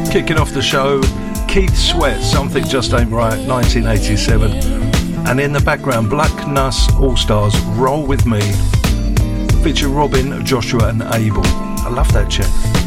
Kicking off the show, Keith Sweat, Something Just Ain't Right, 1987. And in the background, Black Nuss All-Stars, Roll With Me, featuring Robin, Joshua and Abel. I love that check.